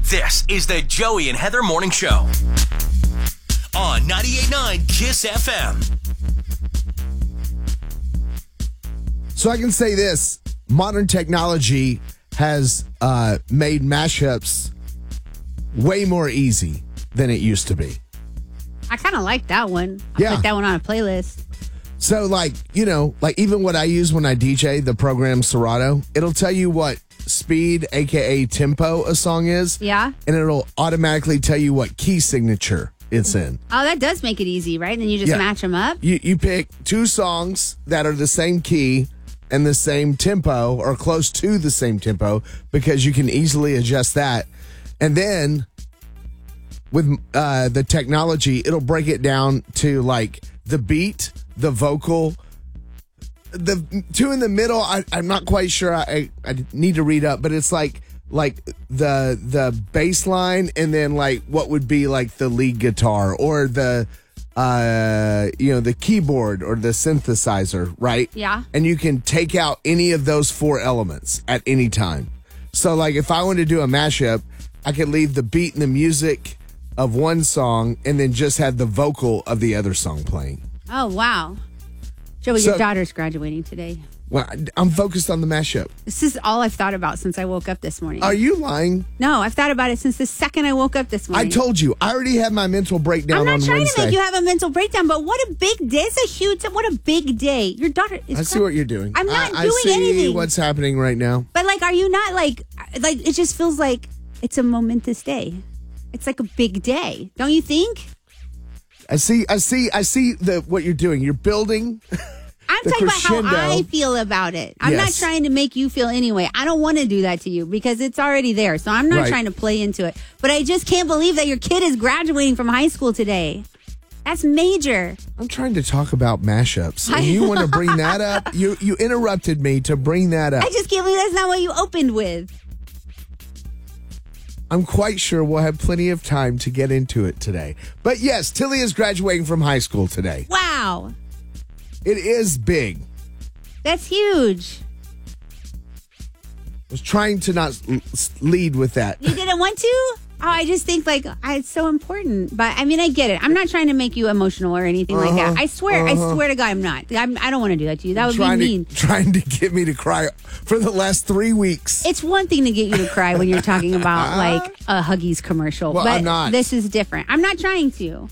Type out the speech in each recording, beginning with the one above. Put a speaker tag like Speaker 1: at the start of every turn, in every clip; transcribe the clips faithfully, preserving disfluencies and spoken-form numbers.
Speaker 1: This is the Joey and Heather Morning Show on ninety-eight point nine KISS F M.
Speaker 2: So I can say this, modern technology has uh, made mashups way more easy than it used to be.
Speaker 3: I kind of like that one. I
Speaker 2: Yeah.
Speaker 3: put that one on a playlist.
Speaker 2: So like, you know, like even what I use when I D J, the program Serato, it'll tell you what speed, A K A tempo a song is.
Speaker 3: Yeah.
Speaker 2: And it'll automatically tell you what key signature it's in.
Speaker 3: Oh, that does make it easy, right? And then you just
Speaker 2: Yeah.
Speaker 3: match them up.
Speaker 2: You, you pick two songs that are the same key and the same tempo or close to the same tempo because you can easily adjust that. And then with uh, the technology, it'll break it down to like the beat, the vocal, the two in the middle. I, I'm not quite sure. I, I need to read up, but it's like like the the bass line and then like what would be like the lead guitar or the uh you know the keyboard or the synthesizer, right?
Speaker 3: Yeah.
Speaker 2: And you can take out any of those four elements at any time. So like if I wanted to do a mashup, I could leave the beat and the music of one song and then just have the vocal of the other song playing.
Speaker 3: Oh, wow. Joey,
Speaker 2: So-
Speaker 3: your daughter's graduating today.
Speaker 2: Well, I'm focused on the mashup.
Speaker 3: This is all I've thought about since I woke up this morning.
Speaker 2: Are you lying?
Speaker 3: No, I've thought about it since the second I woke up this morning.
Speaker 2: I told you. I already had my mental breakdown
Speaker 3: I'm not
Speaker 2: on
Speaker 3: trying
Speaker 2: Wednesday.
Speaker 3: to make you have a mental breakdown, but what a big day. It's a huge, what a big day. Your daughter is
Speaker 2: I see what you're doing.
Speaker 3: I'm not
Speaker 2: I,
Speaker 3: doing
Speaker 2: I see
Speaker 3: anything.
Speaker 2: what's happening right now.
Speaker 3: But like, are you not like, like, it just feels like it's a momentous day. It's like a big day. Don't you think?
Speaker 2: I see. I see. I see the what you're doing. You're building.
Speaker 3: I'm
Speaker 2: The
Speaker 3: talking
Speaker 2: crescendo.
Speaker 3: about how I feel about it. I'm not
Speaker 2: Yes.
Speaker 3: trying to make you feel anyway. I don't want to do that to you because it's already there. So I'm not
Speaker 2: Right.
Speaker 3: trying to play into it. But I just can't believe that your kid is graduating from high school today. That's major.
Speaker 2: I'm trying to talk about mashups, and you want to bring that up. You you interrupted me to bring that up.
Speaker 3: I just can't believe that's not what you opened with.
Speaker 2: I'm quite sure we'll have plenty of time to get into it today. But yes, Tilly is graduating from high school today.
Speaker 3: Wow.
Speaker 2: It is big.
Speaker 3: That's huge.
Speaker 2: I was trying to not l- s- lead with that.
Speaker 3: You didn't want to? Oh, I just think like I, it's so important. But I mean, I get it. I'm not trying to make you emotional or anything like that. I swear, I swear to God, I'm not. I'm, I don't want to do that to you. That would be
Speaker 2: trying
Speaker 3: mean.
Speaker 2: to trying to get me to cry for the last three weeks.
Speaker 3: It's one thing to get you to cry when you're talking about like a Huggies commercial,
Speaker 2: Well,
Speaker 3: but
Speaker 2: I'm not.
Speaker 3: this is different. I'm not trying to.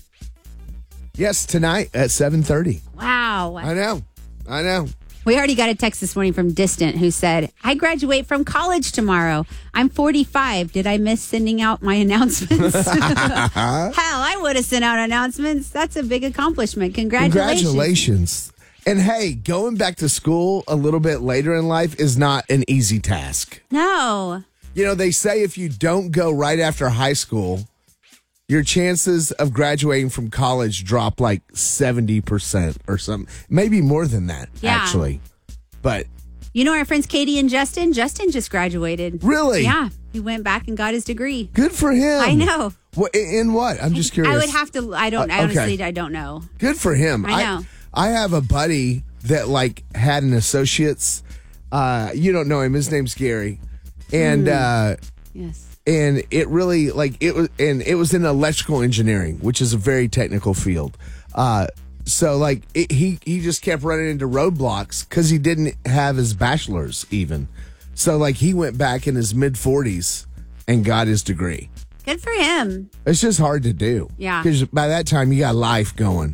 Speaker 2: Yes, tonight at seven thirty.
Speaker 3: Wow.
Speaker 2: I know. I know.
Speaker 3: We already got a text this morning from Distant who said, I graduate from college tomorrow. I'm forty-five. Did I miss sending out my announcements? Hell, I would have sent out announcements. That's a big accomplishment. Congratulations.
Speaker 2: Congratulations. And hey, going back to school a little bit later in life is not an easy task.
Speaker 3: No.
Speaker 2: You know, they say if you don't go right after high school, your chances of graduating from college drop like seventy percent or something. Maybe more than that,
Speaker 3: Yeah.
Speaker 2: actually. But
Speaker 3: You know our friends Katie and Justin? Justin just graduated.
Speaker 2: really?
Speaker 3: Yeah. He went back and got his degree.
Speaker 2: Good for him.
Speaker 3: I know.
Speaker 2: What, in what? I'm just curious.
Speaker 3: I would have to, I don't,
Speaker 2: Uh,
Speaker 3: I honestly,
Speaker 2: okay.
Speaker 3: I don't know.
Speaker 2: Good for him.
Speaker 3: I know.
Speaker 2: I, I have a buddy that like had an associate's. Uh, you don't know him. His name's Gary. And,
Speaker 3: Hmm.
Speaker 2: uh,
Speaker 3: Yes.
Speaker 2: and it really like it was and it was in electrical engineering, which is a very technical field. Uh so like it, he he just kept running into roadblocks because he didn't have his bachelor's even. So like he went back in his mid forties and got his degree.
Speaker 3: Good for him.
Speaker 2: It's just hard to do.
Speaker 3: Yeah.
Speaker 2: Because by that time you got life going.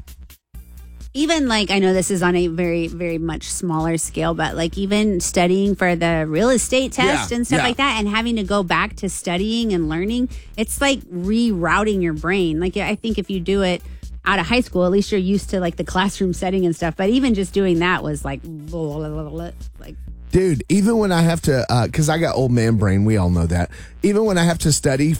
Speaker 3: Even like, I know this is on a very, very much smaller scale, but like even studying for the real estate test
Speaker 2: Yeah,
Speaker 3: and stuff
Speaker 2: yeah.
Speaker 3: like that and having to go back to studying and learning, it's like rerouting your brain. Like, I think if you do it out of high school, at least you're used to like the classroom setting and stuff. But even just doing that was like, like,
Speaker 2: Dude, even when I have to, because I got old man brain, we all know that. Even when I have to study